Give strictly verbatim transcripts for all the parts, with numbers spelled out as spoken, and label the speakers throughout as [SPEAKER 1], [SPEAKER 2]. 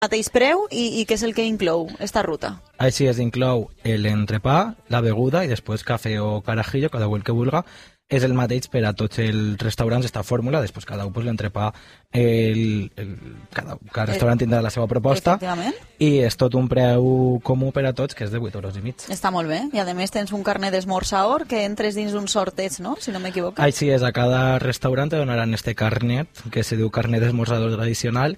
[SPEAKER 1] mateix preu i, i què és el que inclou esta ruta?
[SPEAKER 2] Així es inclou l'entrepà, la beguda i després cafè o carajillo, cada un el que vulga. És el mateix per a tots els restaurants, esta fórmula, després cada un pues, l'entrepà, el, el, cada, cada restaurant tindrà la seva proposta i és tot un preu comú per a tots, que és de vuit euros i mig.
[SPEAKER 1] Està molt bé, i a més tens un carnet d'esmorzador que entres dins un sorteig, no? Si no m'equivoco.
[SPEAKER 2] Així és, a cada restaurant te donaran este carnet, que se diu carnet d'esmorzador tradicional,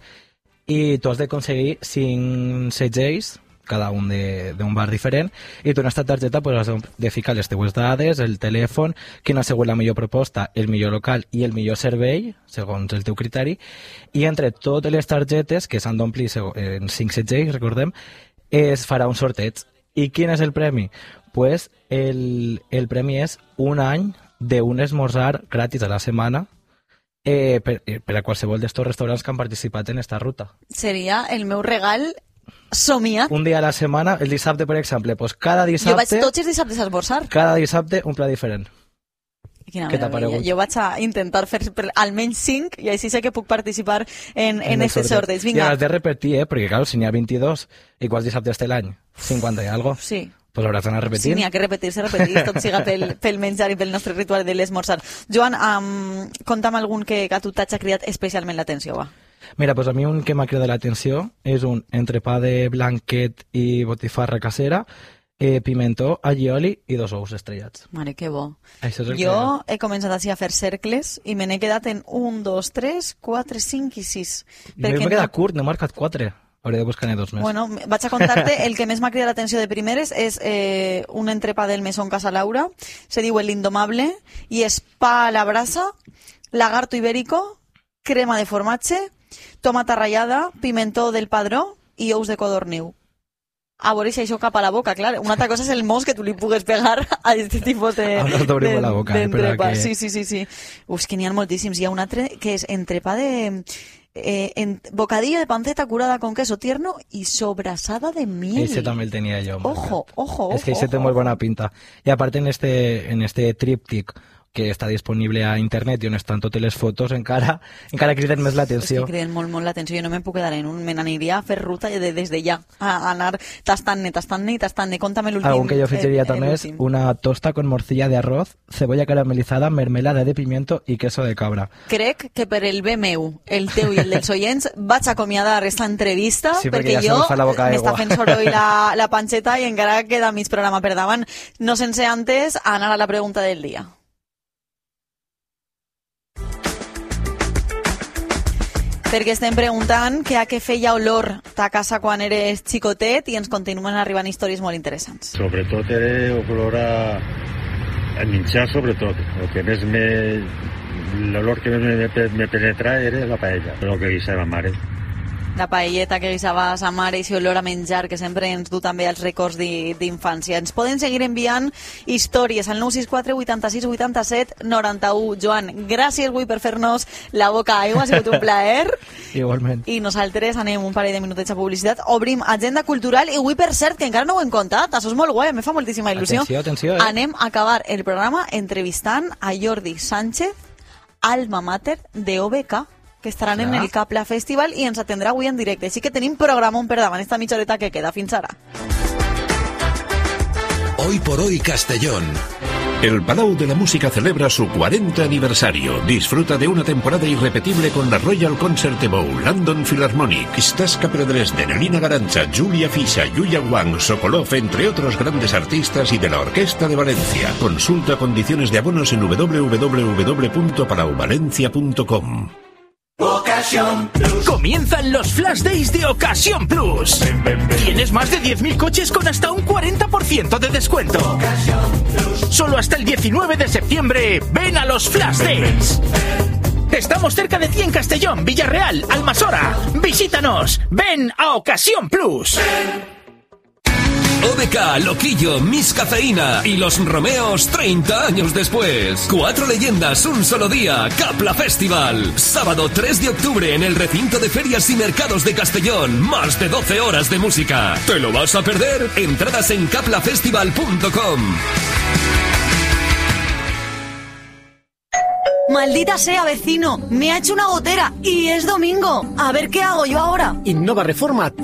[SPEAKER 2] i tu has d'aconseguir cinc segells, cada un d'un bar diferent, i tu en aquesta targeta pues, has de ficar les teues dades, el telèfon, quina ha sigut la millor proposta, el millor local i el millor servei, segons el teu criteri, i entre totes les targetes, que s'han d'omplir en cinc segells, recordem, es farà un sorteig. I quin és el premi? Pues el, el premi és un any d'un esmorzar gratis a la setmana, eh, per, per a qualsevol d'estos restaurants que han participat en esta ruta.
[SPEAKER 1] Seria el meu regal somiat.
[SPEAKER 2] Un dia a la setmana, el dissabte, per exemple, pues cada dissabte...
[SPEAKER 1] Jo vaig tots els dissabtes a esmorzar.
[SPEAKER 2] Cada dissabte un pla diferent.
[SPEAKER 1] Quina Què t'ha paregut? Jo vaig a intentar fer per almenys cinc i així sé que puc participar en, en, en este sorteig.
[SPEAKER 2] I has de repetir, eh? Perquè, clar, si n'hi ha vint-i-dos i quants dissabtes té l'any? cinquanta i algo?
[SPEAKER 1] Sí.
[SPEAKER 2] Pues hauràs d'anar repetint.
[SPEAKER 1] Sí, n'hi ha que repetir-se, repetir, tot siga pel, pel menjar i pel nostre ritual de l'esmorzar. Joan, um, conta'm algun que, que a tu t'hagi cridat especialment l'atenció, va.
[SPEAKER 2] Mira, pues a mi un que m'ha cridat l'atenció és un entrepà de blanquet i botifarra casera, eh, pimentó, allioli i dos ous estrellats.
[SPEAKER 1] Mare, que bo.
[SPEAKER 2] Això és el
[SPEAKER 1] jo
[SPEAKER 2] que...
[SPEAKER 1] he començat així a fer cercles i me n'he quedat en un, dos, tres, quatre, cinc i sis.
[SPEAKER 2] M'he no... quedat curt, n'he marcat quatre. Hauré de buscar-ne dos més.
[SPEAKER 1] Bueno, vaig a contar-te, el que més m'ha cridat l'atenció de primeres és eh, un entrepà del Mesón Casa Laura, se diu El Indomable, i és pa a la brasa, lagarto ibérico, crema de formatge, tomata ratllada, pimentó del Padró i ous de codorniu. A veure si això cap a la boca, clar. Una altra cosa és el mos que tu li pugues pegar a aquest tipus de...
[SPEAKER 2] Ara t'obrim la boca, eh,
[SPEAKER 1] que... Sí, sí, sí, sí. Uf, que n'hi ha moltíssims. Hi ha un altre que és entrepà de... Eh, en, bocadillo de panceta curada con queso tierno y sobrasada de miel.
[SPEAKER 2] Ese també el tenia jo.
[SPEAKER 1] Ojo, ojo, ojo.
[SPEAKER 2] És que ese té molt bona pinta. I aparte en este, en este tríptic que està disponible a internet i on estan totes les fotos, encara encara criden més l'atenció.
[SPEAKER 1] És que criden molt, molt l'atenció. Jo no me'n puc quedar en un... Me n'aniria a fer ruta de, des de ja, a anar tastant-ne, tastant-ne i tastant-ne. Conta'm l'últim.
[SPEAKER 2] Algun que jo fitxeria també és una tosta con morcilla de arroz, cebolla caramelizada, mermelada de pimiento i queso de cabra.
[SPEAKER 1] Crec que per el bé meu, el teu i el dels oients, vaig acomiadar esta entrevista,
[SPEAKER 2] sí,
[SPEAKER 1] perquè, perquè
[SPEAKER 2] ja
[SPEAKER 1] jo m'està fent soroll la, la panxeta i encara queda mig programa per davant. No sense antes anar a la pregunta del dia. Perquè estem preguntant que a què feia olor ta casa quan eres xicotet i ens continuen arribant històries molt interessants.
[SPEAKER 3] Sobretot era olor a, a menjar, sobretot. El que més me... L'olor que més me, me penetra era la paella, el que guisava mare.
[SPEAKER 1] La paelleta que guisava sa mare i si olor a menjar que sempre ens du també als records d'infància. Ens poden seguir enviant històries al nou sis quatre vuitanta-sis vuitanta-set noranta-u. Joan, gràcies avui per fer-nos la boca aigua, ha sigut un plaer.
[SPEAKER 2] Igualment.
[SPEAKER 1] I nosaltres anem un parell de minutets a publicitat. Obrim agenda cultural i avui, per cert, que encara no ho hem contat, això és molt guai, me fa moltíssima il·lusió.
[SPEAKER 2] Atenció, atenció, eh?
[SPEAKER 1] Anem a acabar el programa entrevistant a Jordi Sánchez, alma mater de O B K, que estaran en el Capla Festival i ens atendrà avui en directe. Així que tenim programón per davant esta mitja horeta que queda. Fins ara.
[SPEAKER 4] Hoy por hoy Castellón. El Palau de la Música celebra su cuarenta aniversario. Disfruta de una temporada irrepetible con la Royal Concert Bowl, London Philharmonic, Stas Capra Dresden, Nina Garancha, Julia Fischer, Yuya Wang, Sokolov, entre otros grandes artistas, y de la Orquesta de Valencia. Consulta condiciones de abonos en doble u doble u doble u punto palau valencia punto com.
[SPEAKER 5] Ocasión Plus. Comienzan los Flash Days de Ocasión Plus. Ven, ven, ven. Tienes más de diez mil coches con hasta un cuarenta por ciento de descuento. Ocasión Plus. Solo hasta el diecinueve de septiembre. Ven a los Flash Days. Ven, ven. Estamos cerca de ti en Castellón, Villarreal, Almasora. Visítanos. Ven a Ocasión Plus. Ven.
[SPEAKER 4] O B K, Loquillo, Miss Cafeína y Los Romeos treinta años después. Cuatro leyendas, un solo día. Capla Festival. Sábado tres de octubre en el recinto de ferias y mercados de Castellón. Más de doce horas de música. ¿Te lo vas a perder? Entradas en capla festival punto com.
[SPEAKER 1] Maldita sea, vecino, me ha hecho una gotera y es domingo. A ver qué hago yo ahora.
[SPEAKER 6] Innova Reforma